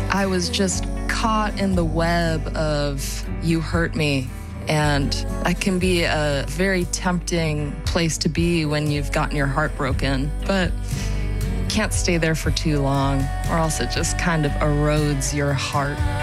I was just caught in the web of "you hurt me." And that can be a very tempting place to be when you've gotten your heart broken. But can't stay there for too long, or else it just kind of erodes your heart.